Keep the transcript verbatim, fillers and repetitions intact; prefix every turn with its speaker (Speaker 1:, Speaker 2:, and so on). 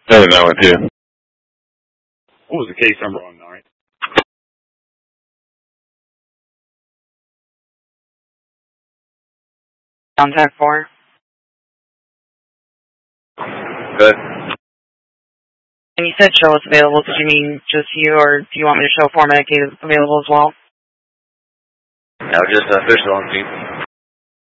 Speaker 1: Hey, now with you.
Speaker 2: What was the case number on nine?
Speaker 3: Contact four.
Speaker 1: Good.
Speaker 3: And you said show is available. Did you mean just you, or do you want me to show four Medicaid is available as well?
Speaker 1: No, just official on team.